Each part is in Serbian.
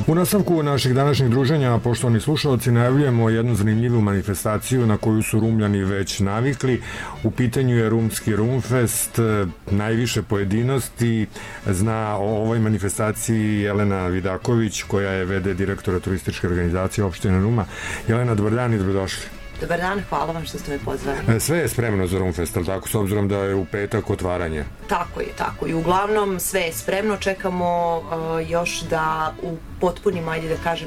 U nastavku naših današnjih druženja, poštovani slušalci, najavljujemo jednu zanimljivu manifestaciju na koju su Rumljani već navikli. U pitanju je Rumski Rumfest. Najviše pojedinosti zna o ovoj manifestaciji Jelena Vidaković, koja je v.d. direktora turističke organizacije opštine Ruma. Jelena, dobar dan i dobrodošli. Dobar dan, hvala vam što ste me pozvali. Sve je spremno za Rumfest, ali tako, s obzirom da je u petak otvaranje? Tako je, tako. I uglavnom sve je spremno, čekamo još da upotpunimo, ajde da kažem,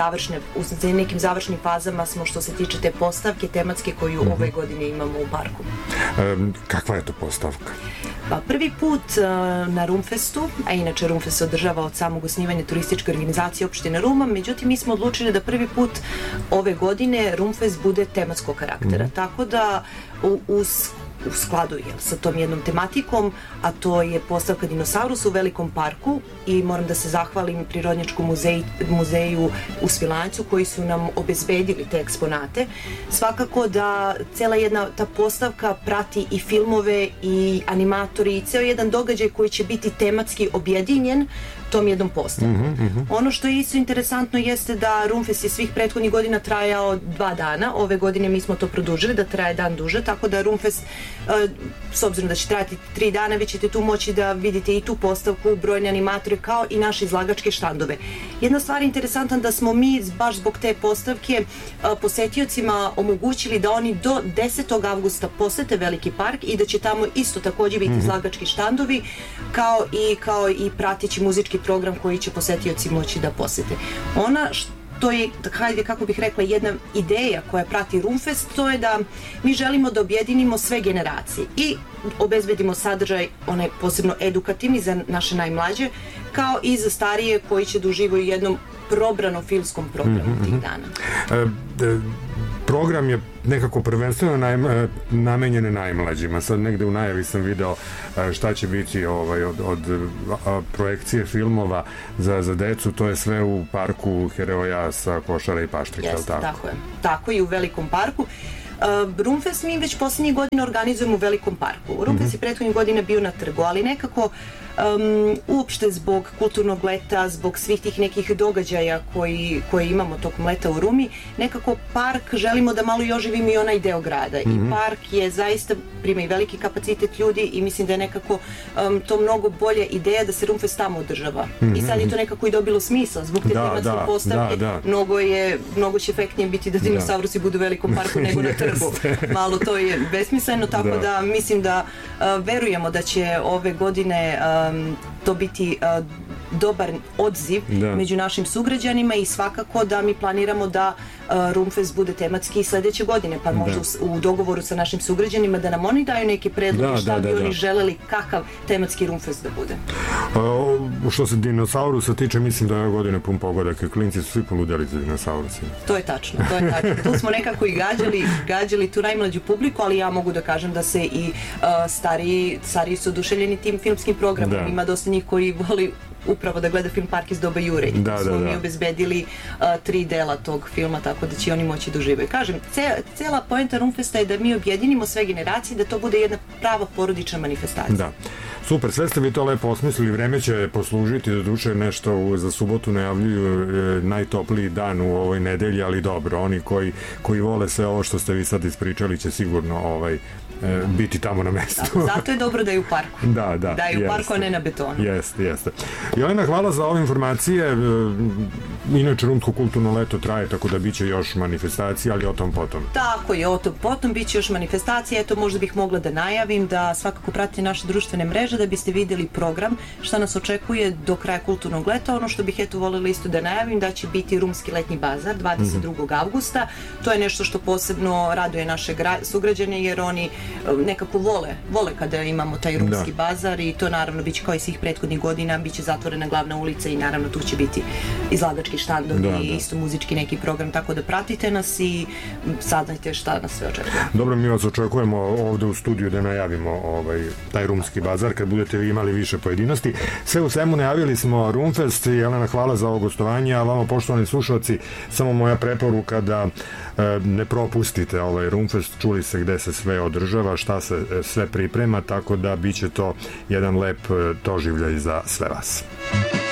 u nekim završnim fazama smo što se tiče te postavke tematske koju ove godine imamo u parku. Kakva je to postavka? Pa prvi put na Rumfestu, a inače Rumfest se održava od samog osnivanja turističke organizacije opštine Ruma, međutim mi smo odlučili da prvi put ove godine Rumfest bude tematskog karaktera, tako da u skladu sa tom jednom tematikom, a to je postavka dinosaurusa u Velikom parku, i moram da se zahvalim Prirodnjačkom muzeju u Svilajncu koji su nam obezbedili te eksponate. Svakako da cela jedna ta postavka prati i filmove i animatori i ceo jedan događaj koji će biti tematski objedinjen tom jednom postavkom. Ono što je isto interesantno jeste da Rumfest je svih prethodnih godina trajao 2 dana. Ove godine mi smo to produžili da traje dan duže, tako da Rumfest, s obzirom da će trajati 3 dana, vi ćete tu moći da vidite i tu postavku, brojne animatore, kao i naše izlagačke štandove. Jedna stvar je interesantna da smo mi, baš zbog te postavke, posetiocima omogućili da oni do 10. avgusta posete Veliki park i da će tamo isto takođe biti izlagački štandovi, kao i prateći muzički program koji će posetioci moći da posete. To je, hajde, kako bih rekla, jedna ideja koja prati Rumfest, to je da mi želimo da objedinimo sve generacije i obezbedimo sadržaj, onaj posebno edukativni za naše najmlađe, kao i za starije koji će da uživaju u jednom probranom filmskom programu tih dana. Program je nekako prvenstveno namenjen najmlađima. Sad negde u najavi sam video šta će biti od projekcije filmova za decu. To je sve u parku Heroja sa Košara i Paštrika. Jeste, tako je. Tako i u Velikom parku. Rumfest mi već poslednjih godina organizujemo u Velikom parku. Rumfest je prethodnih godina bio na trgu, ali nekako uopšte zbog kulturnog leta, zbog svih tih nekih događaja koji imamo tokom leta u Rumi, nekako park želimo da malo i oživimo i onaj deo grada. I park je zaista, prima i veliki kapacitet ljudi i mislim da je nekako to mnogo bolja ideja da se Rumfest tamo održava. I sad je to nekako i dobilo smisla zbog te tematske postavke. Mnogo će efektnije biti da dinosaurusi budu u Velikom parku nego na trgu. Malo to je besmisleno, tako da mislim da verujemo da će ove godine to biti dobar odziv među našim sugrađanima i svakako da mi planiramo da Rumfest bude tematski sledeće godine, pa možda u dogovoru sa našim sugrađanima da nam oni daju neke predloge šta bi oni želeli, kakav tematski Rumfest da bude. Što se dinosaurusa tiče, mislim da je ove godine pun pogodak, klinci su svi poludeli za dinosaurusima. To je tačno. Tu smo nekako i gađali tu najmlađu publiku, ali ja mogu da kažem da se i stariji su oduševljeni tim filmskim programom. Ima dosta njih koji voli upravo da gleda film Park iz doba Jure. Smo mi obezbedili 3 dela tog filma, tako da će oni moći da uživaju. Kažem, cela poenta Rumfesta je da mi objedinimo sve generacije, da to bude jedna prava porodična manifestacija. Da. Super, sve ste vi to lepo osmislili, vreme će poslužiti, doduše nešto za subotu najavljuju najtopliji dan u ovoj nedelji, ali dobro, oni koji vole sve ovo što ste vi sad ispričali će sigurno biti tamo na mestu. Zato je dobro da je u parku. Da je u parku, a ne na betonu. Jeste. Jelena, hvala za ove informacije. Inače, Rumsko kulturno leto traje, tako da biće još manifestacija, ali o tom potom. Tako je, o tom potom biće još manifestacija. Eto, možda bih mogla da najavim da svakako pratite naše društvene mreže da biste videli program šta nas očekuje do kraja kulturnog leta. Ono što bih voljela isto da najavim da će biti Rumski letnji bazar 22. avgusta. To je nešto što posebno raduje naše sugrađane jer oni nekako vole kada imamo taj Rumski bazar i to naravno biće kao i svih prethodnih godina, biće zatvorena glavna ulica i naravno tu će biti izlagački štandovi i isto muzički neki program, tako da pratite nas i saznajte šta nas sve očekuje. Dobro, mi vas očekujemo ovde u studiju da najavimo taj Rumski bazar kad budete vi imali više pojedinosti. Sve u svemu najavili smo Rumfest. Jelena, hvala za ovo gostovanje, a vama, poštovani slušalci, samo moja preporuka da ne propustite ovaj Rumfest, čuli se gde se sve održava, šta se sve priprema, tako da biće to jedan lep doživljaj za sve vas.